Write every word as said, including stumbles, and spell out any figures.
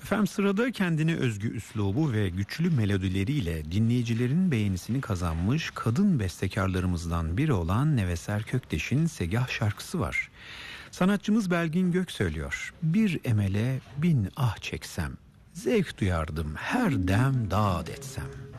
Efendim sırada kendine özgü üslubu ve güçlü melodileriyle dinleyicilerin beğenisini kazanmış kadın bestekarlarımızdan biri olan Neveser Kökteş'in Segah şarkısı var. Sanatçımız Belgin Gök söylüyor. Bir emele bin ah çeksem, zevk duyardım her dem daat etsem.